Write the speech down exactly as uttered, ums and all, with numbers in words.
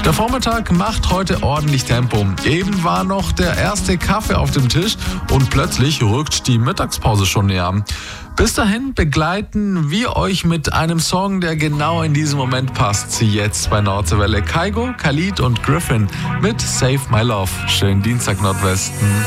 Der Vormittag macht heute ordentlich Tempo. Eben war noch der erste Kaffee auf dem Tisch und plötzlich rückt die Mittagspause schon näher. Bis dahin begleiten wir euch mit einem Song, der genau in diesem Moment passt. Jetzt bei Nordseewelle. Kygo, Khalid und Griffin mit Save My Love. Schönen Dienstag, Nordwesten.